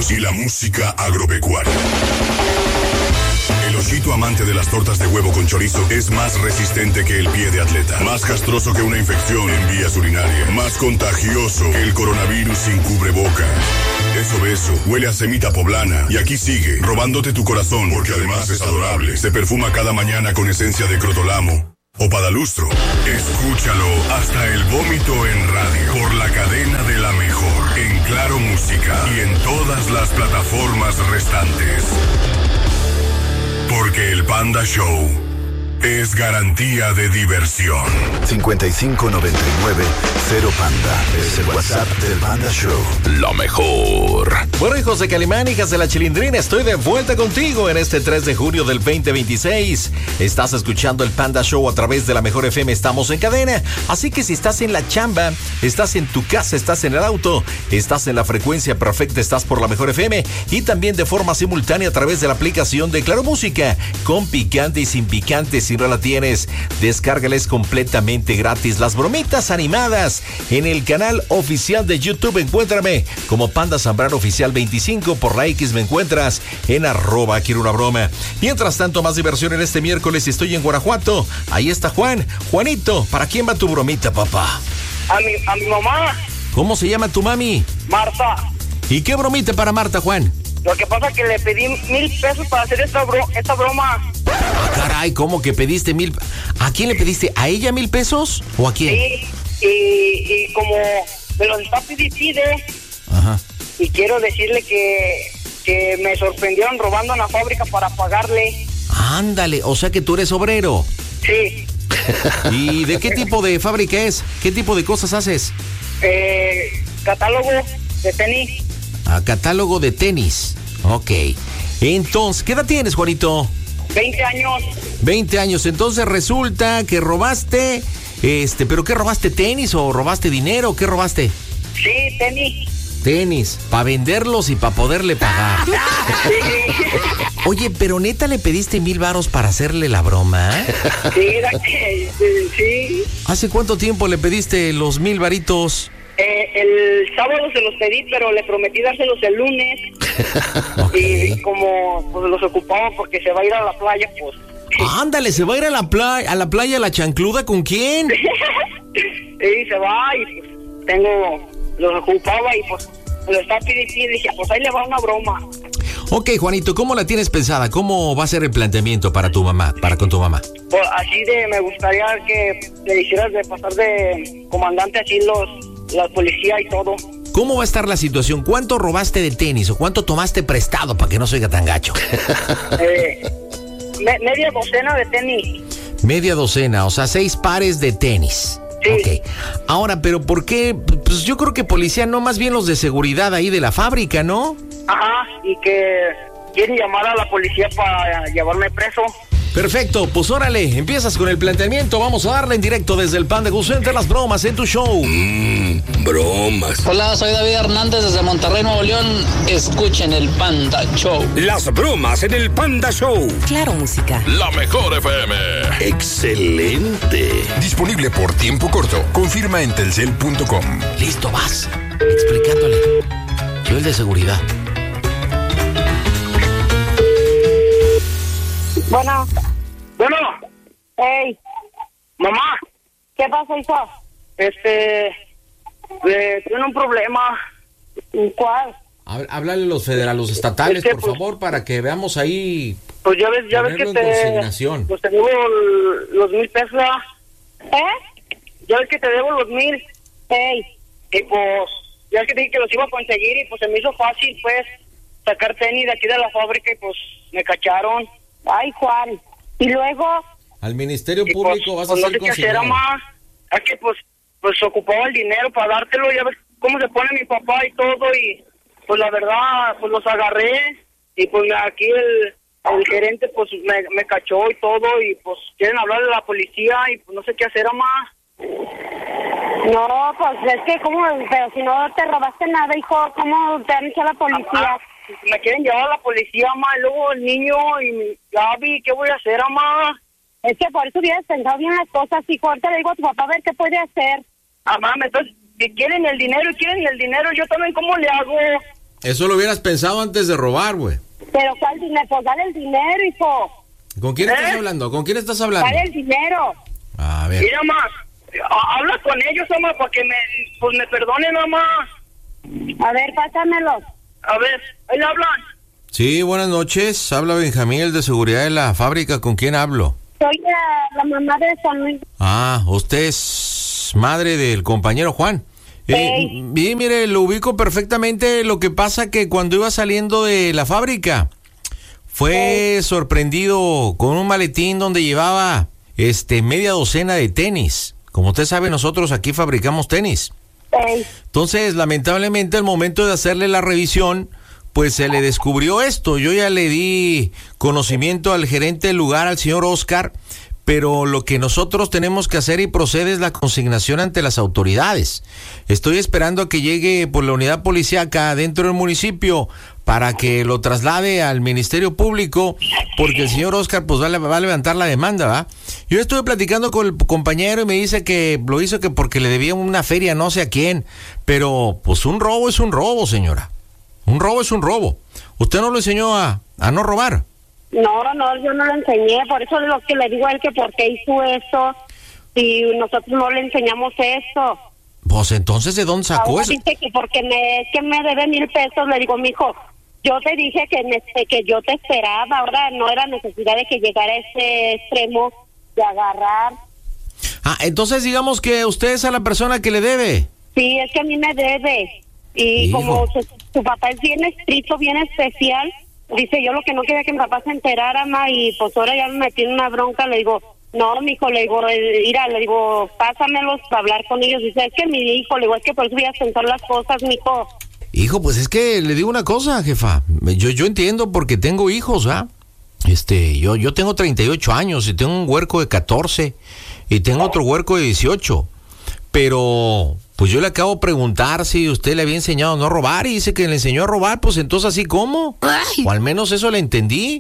precios y la música agropecuaria. El Oshito, amante de las tortas de huevo con chorizo, es más resistente que el pie de atleta, más castroso que una infección en vías urinarias, más contagioso que el coronavirus sin cubrebocas. Es obeso, huele a semita poblana y aquí sigue, robándote tu corazón porque además es adorable. Se perfuma cada mañana con esencia de crotolamo o padalustro. Escúchalo hasta el vómito en radio por la cadena de la mejor, en Claro Música y en todas las plataformas restantes. Porque el Panda Show es garantía de diversión. 5599 0 Panda es el WhatsApp del Panda Show. Lo mejor. Bueno, hijos de Calimán, hijas de la Chilindrina, estoy de vuelta contigo en este 3 de junio del 2026. Estás escuchando el Panda Show a través de la Mejor FM. Estamos en cadena. Así que si estás en la chamba, estás en tu casa, estás en el auto, estás en la frecuencia perfecta, estás por la Mejor FM y también de forma simultánea a través de la aplicación de Claro Música, con picante y sin picante. Si no la tienes, descárgales completamente gratis. Las bromitas animadas en el canal oficial de YouTube. Encuéntrame como Panda Zambrano Oficial 25. Por la X me encuentras en @quiero una broma. Mientras tanto, más diversión en este miércoles. Estoy en Guanajuato. Ahí está Juan. Juanito, ¿para quién va tu bromita, papá? A mi mamá. ¿Cómo se llama tu mami? Marta. ¿Y qué bromita para Marta, Juan? Lo que pasa es que le pedí 1,000 pesos para hacer esta broma. Ah, caray, ¿cómo que pediste 1,000? ¿A quién le pediste? ¿A ella 1,000 pesos? ¿O a quién? Sí, y como me los está pide. Ajá. Y quiero decirle que me sorprendieron robando en la fábrica para pagarle. Ándale, o sea que tú eres obrero. Sí. ¿Y de qué tipo de fábrica es? ¿Qué tipo de cosas haces? Catálogo de tenis. Ah, catálogo de tenis. Ok. Entonces, ¿qué edad tienes, Juanito? 20 años. 20 años. Entonces resulta que robaste, ¿pero qué robaste? ¿Tenis o robaste dinero? ¿Qué robaste? Sí, tenis. Tenis, para venderlos y para poderle pagar. Oye, pero neta le pediste 1,000 varos para hacerle la broma. Sí, sí. ¿Hace cuánto tiempo le pediste los 1,000 varitos? El sábado se los pedí, pero le prometí dárselos el lunes. Okay. Y como pues los ocupaba porque se va a ir a la playa, pues. Ándale, se va a ir a la playa la chancluda, ¿con quién? Sí, se va y pues los ocupaba y pues me lo estaba pidiendo y dije, pues ahí le va una broma. Ok, Juanito, ¿cómo la tienes pensada? ¿Cómo va a ser el planteamiento para tu mamá, con tu mamá? Pues así me gustaría que le hicieras de pasar de comandante así la policía y todo. ¿Cómo va a estar la situación? ¿Cuánto robaste de tenis o cuánto tomaste prestado para que no se oiga tan gacho? Media docena de tenis. Media docena, o sea, 6 pares de tenis. Sí. Okay. Ahora, ¿pero por qué? Pues yo creo que policía, no, más bien los de seguridad ahí de la fábrica, ¿no? Ajá, y que quieren llamar a la policía para llevarme preso. Perfecto, pues órale, empiezas con el planteamiento. Vamos a darle en directo desde el Panda Go Center las bromas en tu show. Bromas. Hola, soy David Hernández desde Monterrey, Nuevo León. Escuchen el Panda Show. Las bromas en el Panda Show. Claro Música. La Mejor FM. Excelente. Disponible por tiempo corto. Confirma en telcel.com. Listo, vas. Explicándole. Yo el de seguridad. Bueno. Hey. Mamá. ¿Qué pasa, hijo? Tiene un problema. ¿Cuál? Háblale a los los estatales, por favor, para que veamos ahí. Pues ya ves que pues te debo los 1,000 pesos. Ya ves que te debo los 1,000. Hey. Y pues, ya es que te dije que los iba a conseguir y pues se me hizo fácil, pues, sacar tenis de aquí de la fábrica y pues me cacharon. Ay, Juan. ¿Y luego? Al Ministerio Público pues, vas a ser considerado. No sé qué hacer, mamá. Es que pues ocupaba el dinero para dártelo, ya ves cómo se pone mi papá y todo, y pues la verdad, pues los agarré, y pues aquí el gerente pues me cachó y todo, y pues quieren hablarle a la policía, y pues no sé qué hacer, mamá. No, pues es que pero si no te robaste nada, hijo, ¿cómo te han hecho a la policía? Me quieren llevar a la policía, mamá, y luego el niño y Gaby, ¿qué voy a hacer, mamá? Es que por eso hubieras pensado bien las cosas, hijo. Ahorita le digo a tu papá a ver qué puede hacer. Mamá, entonces, si quieren el dinero, yo también, ¿cómo le hago? Eso lo hubieras pensado antes de robar, güey. Pero ¿cuál dinero? Pues dale el dinero, hijo. ¿Con quién estás hablando? ¿Con quién estás hablando? Dale el dinero. A ver. Mira, más, habla con ellos, mamá, para que me perdonen, mamá. A ver, pásamelo. A ver, ahí hablan. Sí, buenas noches. Habla Benjamín, el de seguridad de la fábrica. ¿Con quién hablo? Soy la mamá de San Luis. Ah, usted es madre del compañero Juan. Bien, mire, lo ubico perfectamente. Lo que pasa que cuando iba saliendo de la fábrica, fue sorprendido con un maletín donde llevaba media docena de tenis. Como usted sabe, nosotros aquí fabricamos tenis. Entonces, lamentablemente, al momento de hacerle la revisión, pues se le descubrió esto. Yo ya le di conocimiento al gerente del lugar, al señor Oscar, pero lo que nosotros tenemos que hacer y procede es la consignación ante las autoridades. Estoy esperando a que llegue por la unidad policíaca dentro del municipio para que lo traslade al Ministerio Público, porque el señor Oscar pues va a levantar la demanda, ¿va? Yo estuve platicando con el compañero y me dice que lo hizo que porque le debía una feria no sé a quién, pero pues un robo es un robo, señora. Un robo es un robo. ¿Usted no lo enseñó a no robar? No, yo no lo enseñé, por eso es lo que le digo a él, que por qué hizo eso, si nosotros no le enseñamos eso. Pues entonces, ¿de dónde sacó eso? Dice que porque me debe 1,000 pesos, le digo, mijo, yo te dije que yo te esperaba, ahora no era necesidad de que llegara a ese extremo de agarrar. Ah, entonces digamos que usted es a la persona que le debe. Sí, es que a mí me debe, y Hijo. como su papá es bien estricto, bien especial, dice, yo lo que no quería que mi papá se enterara, ma, y pues ahora ya me metí en una bronca, le digo, no, mijo, le digo, mira, le digo, pásamelos para hablar con ellos. Dice, es que mi hijo, le digo, es que por eso voy a pensar las cosas, mijo. Hijo, pues es que le digo una cosa, jefa, yo entiendo porque tengo hijos, ¿ah? Yo tengo 38 años y tengo un huerco de 14 y tengo otro huerco de 18, pero pues yo le acabo de preguntar si usted le había enseñado a no robar y dice que le enseñó a robar, pues entonces así como, o al menos eso le entendí.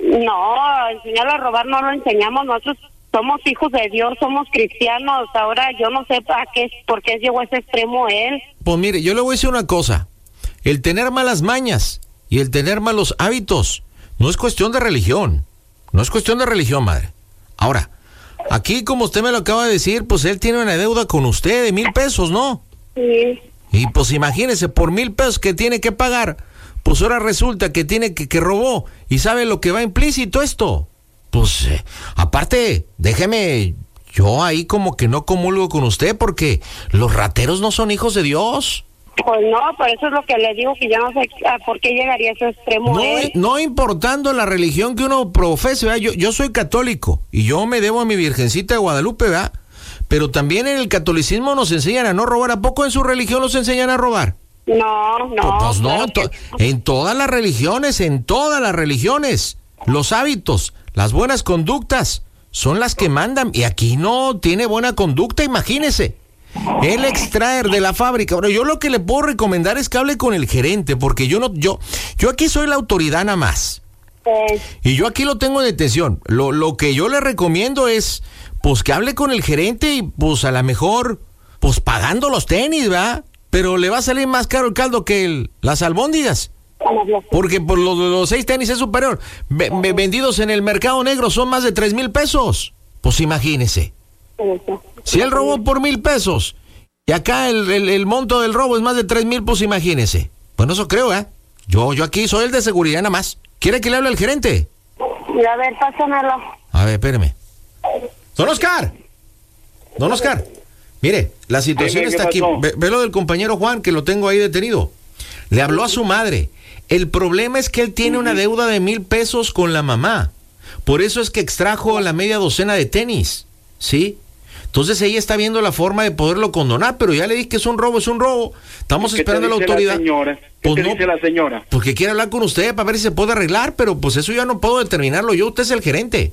No, enseñarlo a robar no lo enseñamos, nosotros somos hijos de Dios, somos cristianos, ahora yo no sé por qué llegó a ese extremo él. Pues mire, yo le voy a decir una cosa, el tener malas mañas y el tener malos hábitos no es cuestión de religión, madre. Ahora, aquí como usted me lo acaba de decir, pues él tiene una deuda con usted de 1,000 pesos, ¿no? Sí. Y pues imagínese, por 1,000 pesos que tiene que pagar, pues ahora resulta que tiene que robó, y sabe lo que va implícito esto. Pues, aparte, déjeme, yo ahí como que no comulgo con usted porque los rateros no son hijos de Dios. Pues no, por eso es lo que le digo, que yo no sé por qué llegaría a ese extremo él. No importando la religión que uno profese, ¿verdad? Yo soy católico y yo me debo a mi Virgencita de Guadalupe, ¿verdad? Pero también en el catolicismo nos enseñan a no robar. ¿A poco en su religión nos enseñan a robar? No. Pues no, en todas las religiones, los hábitos, las buenas conductas son las que mandan, y aquí no tiene buena conducta, imagínese. El extraer de la fábrica. Bueno, yo lo que le puedo recomendar es que hable con el gerente, porque yo aquí soy la autoridad nada más. Y yo aquí lo tengo en detención. Lo que yo le recomiendo es, pues, que hable con el gerente y, pues, a lo mejor, pues, pagando los tenis, ¿verdad? Pero le va a salir más caro el caldo que las albóndigas. Porque por los 6 tenis es superior. Vendidos en el mercado negro son más de 3,000 pesos. Pues imagínese. Si él robó por 1,000 pesos y acá el monto del robo es más de 3,000, pues imagínese. Bueno, eso creo, ¿eh? Yo aquí soy el de seguridad nada más. ¿Quiere que le hable al gerente? A ver, pásamelo. A ver, espéreme. ¡Don Oscar! Mire, la situación está aquí. Ve lo del compañero Juan, que lo tengo ahí detenido. Le habló a su madre. El problema es que él tiene una deuda de 1,000 pesos con la mamá. Por eso es que extrajo la media docena de tenis, ¿sí? Entonces ella está viendo la forma de poderlo condonar, pero ya le dije que es un robo. Estamos esperando a la autoridad. ¿Qué te dice la señora? Porque quiere hablar con usted para ver si se puede arreglar, pero pues eso ya no puedo determinarlo yo. Usted es el gerente.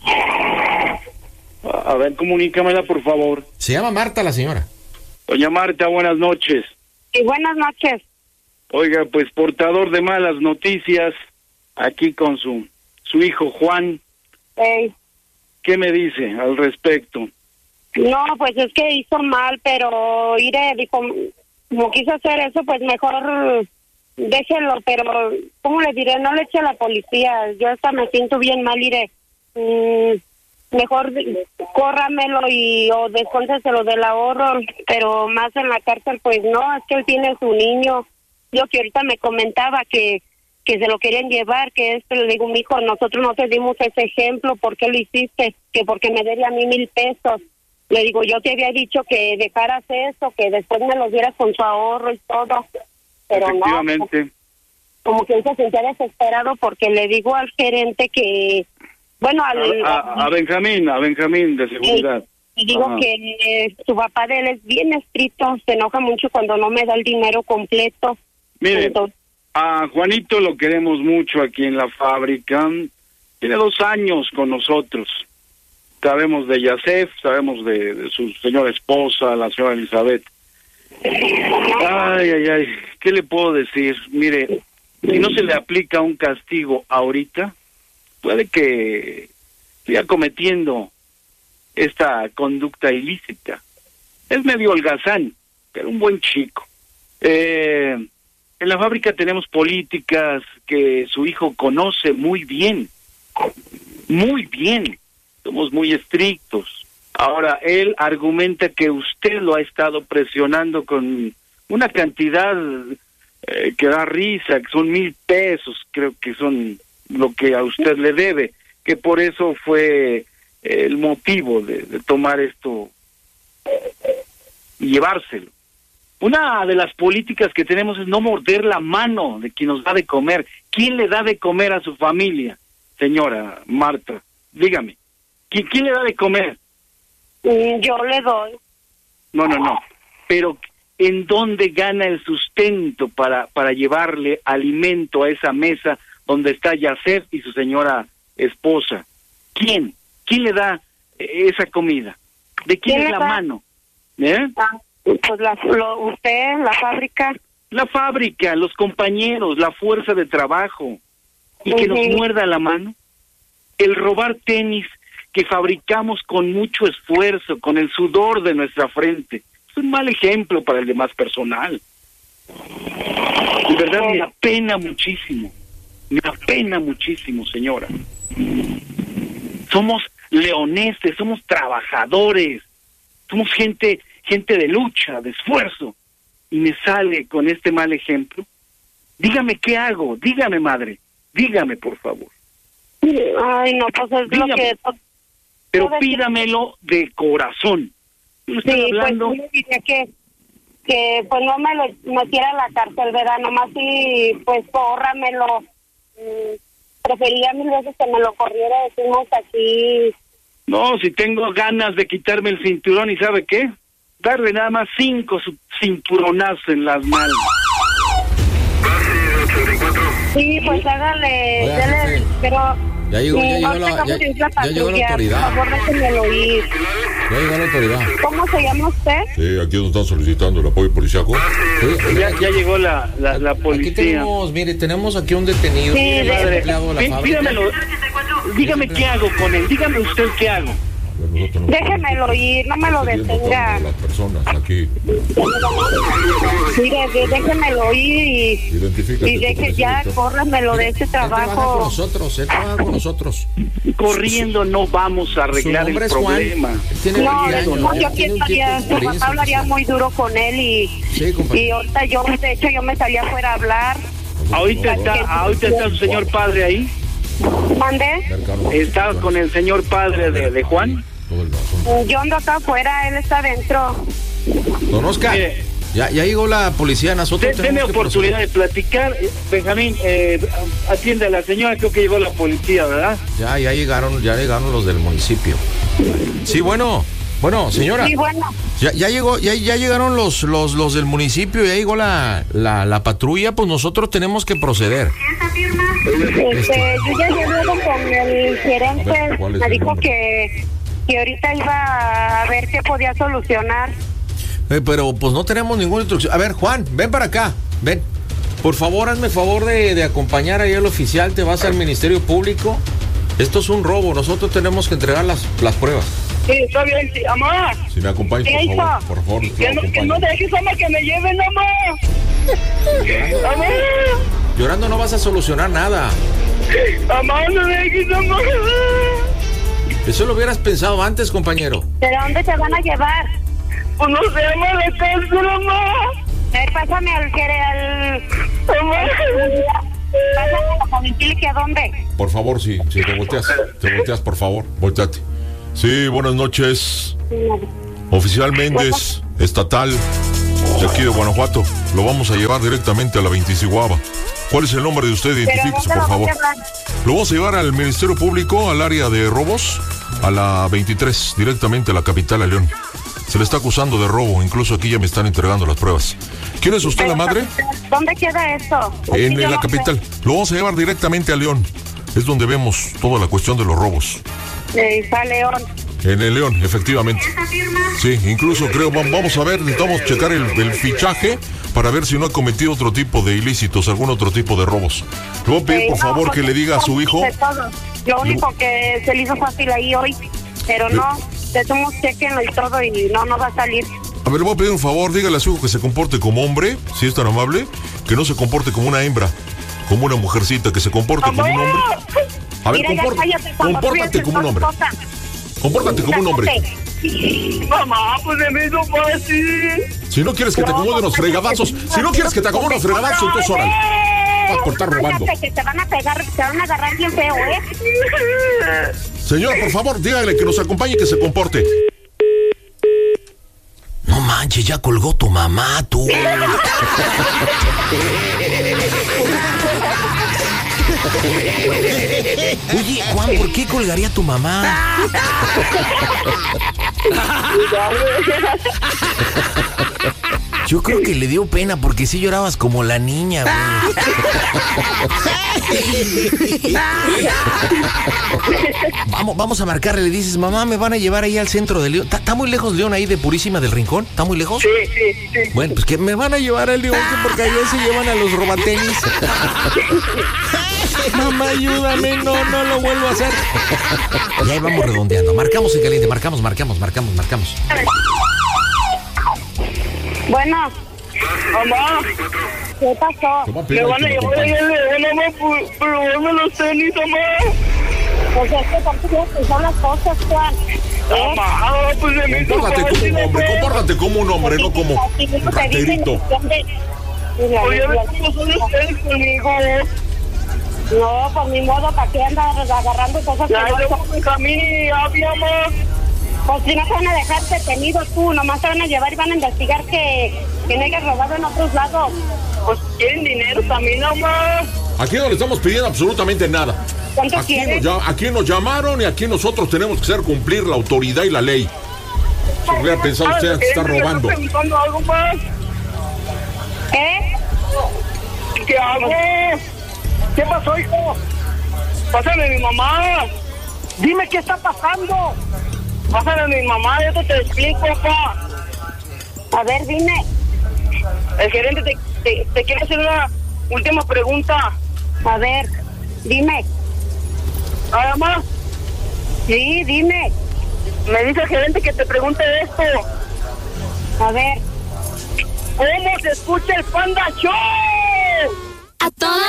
A ver, comunícamela, por favor. Se llama Marta la señora. Doña Marta, buenas noches. Sí, buenas noches. Oiga, pues portador de malas noticias, aquí con su hijo Juan. ¿Qué me dice al respecto? No, pues es que hizo mal, pero dijo, como quiso hacer eso, pues mejor déjelo, pero ¿cómo le diré? No le eche a la policía, yo hasta me siento bien mal, iré. Mejor córramelo o descónseselo del ahorro, pero más en la cárcel, pues no, es que él tiene su niño. Yo que ahorita me comentaba que se lo querían llevar, que le digo, mijo, nosotros no te dimos ese ejemplo, ¿por qué lo hiciste? Que porque me debía a mí 1,000 pesos. Le digo, yo te había dicho que dejaras eso, que después me los dieras con su ahorro y todo, pero efectivamente. No, como que él se sentía desesperado porque le digo al gerente que, bueno, a Benjamín de seguridad. Y digo que su papá de él es bien estricto, se enoja mucho cuando no me da el dinero completo. Mire, a Juanito lo queremos mucho aquí en la fábrica, tiene 2 años con nosotros. Sabemos de Yasef, sabemos de su señora esposa, la señora Elizabeth. Ay, ¿qué le puedo decir? Mire, si no se le aplica un castigo ahorita, puede que siga cometiendo esta conducta ilícita. Es medio holgazán, pero un buen chico. En la fábrica tenemos políticas que su hijo conoce muy bien. Muy bien. Somos muy estrictos. Ahora, él argumenta que usted lo ha estado presionando con una cantidad que da risa, que son 1,000 pesos, creo que son lo que a usted le debe, que por eso fue el motivo de tomar esto y llevárselo. Una de las políticas que tenemos es no morder la mano de quien nos da de comer. ¿Quién le da de comer a su familia, señora Marta? Dígame. ¿Quién le da de comer? Yo le doy. No. Pero ¿en dónde gana el sustento para llevarle alimento a esa mesa donde está Yasef y su señora esposa? ¿Quién le da esa comida? ¿De quién es la mano? Pues usted, la fábrica. La fábrica, los compañeros, la fuerza de trabajo. ¿Y que nos muerda la mano? El robar tenis que fabricamos con mucho esfuerzo, con el sudor de nuestra frente. Es un mal ejemplo para el demás personal. De verdad me apena muchísimo. Me apena muchísimo, señora. Somos leoneses, somos trabajadores, somos gente de lucha, de esfuerzo, y me sale con este mal ejemplo. Dígame qué hago, dígame, madre, dígame, por favor. Ay, no, pues es dígame, lo que... Pero pídamelo de corazón. Sí, hablando... pues yo diría que pues no me lo metiera a la cárcel, ¿verdad? Nomás sí, pues córramelo. Preferiría 1000 veces que me lo corriera, decimos aquí. No, si tengo ganas de quitarme el cinturón, ¿y sabe qué? Darle nada más 5 cinturonazos en las manos. Sí, pues hágale, dale, pero... Ya llegó la autoridad. Por favor, déjenmelo ir. Ya llegó la autoridad. ¿Cómo se llama usted? Sí, aquí nos están solicitando el apoyo policiaco. Sí, ya llegó la policía. Aquí tenemos aquí un detenido. Sí, pídamelo. Dígame qué hago con él. Dígame usted qué hago. Déjemelo ir, no me lo detenga. Las personas aquí. Mire, déjemelo ir y deje ya, córramelo de este trabajo. Él trabaja con nosotros. Corriendo no vamos a arreglar el problema. No, yo piensaría, su papá hablaría muy duro con él y ahorita yo, de hecho, yo me salí afuera a hablar. Ahorita está su señor padre ahí. ¿Mande? ¿Está con el señor padre de Juan? Yo ando acá afuera, él está adentro. Don Oscar, ya llegó la policía, nosotros Deme oportunidad de platicar. Benjamín, atiende a la señora, creo que llegó la policía, ¿verdad? Ya llegaron los del municipio. Sí, bueno, señora. Sí, bueno. Ya llegaron los del municipio, ya llegó la patrulla, pues nosotros tenemos que proceder. Yo ya llegué con el gerente, me dijo que ahorita iba a ver qué podía solucionar. Pero pues no tenemos ninguna instrucción. A ver, Juan, ven para acá, ven. Por favor, hazme favor de acompañar ahí al oficial, te vas al Ministerio Público. Esto es un robo, nosotros tenemos que entregar las pruebas. Sí, está bien, sí, amor. Si me acompañas, por favor. Que no dejes, amor, que me lleven, amor. Mamá. Llorando no vas a solucionar nada. Mamá, no me dejes, mamá. Eso lo hubieras pensado antes, compañero. ¿De dónde te van a llevar? Pues no sé, mamá, la cárcel, mamá. Pásame al... Mamá. Pásame a Joventil, ¿que a dónde? Por favor, sí, te volteas, por favor, volteate. Sí, buenas noches. Oficial Méndez, estatal, de aquí de Guanajuato. Lo vamos a llevar directamente a la 25ª. ¿Cuál es el nombre de usted? Identifíquese, por favor. Lo vamos a llevar al Ministerio Público, al área de robos, a la 23, directamente a la capital, a León. Se le está acusando de robo, incluso aquí ya me están entregando las pruebas. ¿Quién es usted, la madre? ¿Dónde queda esto? En la capital. Lo vamos a llevar directamente a León. Es donde vemos toda la cuestión de los robos. Está León. En el León, efectivamente. Sí, incluso creo, vamos a ver, necesitamos checar el fichaje para ver si no ha cometido otro tipo de ilícitos, algún otro tipo de robos. Le voy a pedir, por favor, que le diga a su hijo. Lo único que se le hizo fácil ahí hoy, pero no, tenemos chequenlo y todo y no va a salir. A ver, le voy a pedir un favor, dígale a su hijo que se comporte como hombre, si es tan amable, que no se comporte como una hembra, como una mujercita, que se comporte como un hombre. A ver, compórtate como un hombre. Compórtate como un hombre. Mamá, pues se me hizo fácil. Si no quieres que te acomode unos fregadazos, entonces órale. Vas por estar robando. Que te van a pegar, te van a agarrar bien feo, Señor, por favor, dígale que nos acompañe y que se comporte. No manches, ya colgó tu mamá, tú. Oye, Juan, ¿por qué colgaría tu mamá? Yo creo que le dio pena porque sí llorabas como la niña, güey. Vamos a marcarle, le dices, mamá, me van a llevar ahí al centro de León. ¿Está muy lejos León ahí de Purísima del Rincón? ¿Está muy lejos? Sí. Bueno, pues que me van a llevar a León porque allá se llevan a los robatenis. Mamá, ayúdame, no lo vuelvo a hacer. Y ahí vamos redondeando. Marcamos en caliente, marcamos. Bueno. Mamá. ¿Qué pasó? Me van a llevar ahí al León, mamá, probando los tenis, mamá. Pues es que tampoco son las cosas, Juan. Mamá, pues se me hizo fácil. Compórtate como un hombre, no como un raterito. Oye, ¿cómo son ustedes conmigo? No, por mi modo, ¿para qué andas agarrando cosas? Ya, pues a mí, habíamos. Pues si no te van a dejar detenido tú, nomás te van a llevar y van a investigar que no hayas robado en otros lados. Pues quieren dinero también, nomás. Aquí no le estamos pidiendo absolutamente nada. ¿Cuánto quieres? Aquí nos llamaron y aquí nosotros tenemos que hacer cumplir la autoridad y la ley. Si hubiera pensado usted que está robando. ¿Me estás preguntando algo más? ¿Qué hago? ¿Qué pasó, hijo? Pásame a mi mamá. Dime qué está pasando. Pásame a mi mamá, yo te explico, papá. A ver, dime. El gerente te quiere hacer una última pregunta. A ver, dime. ¿Nada más? Sí, dime. Me dice el gerente que te pregunte esto. A ver. ¿Cómo se escucha el Panda Show? A toda